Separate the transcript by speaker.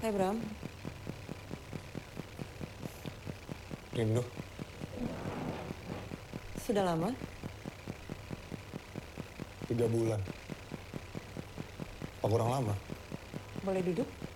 Speaker 1: Hai Bram,
Speaker 2: Rindu,
Speaker 1: sudah lama?
Speaker 2: 3 bulan. Apa kurang lama?
Speaker 1: Boleh duduk?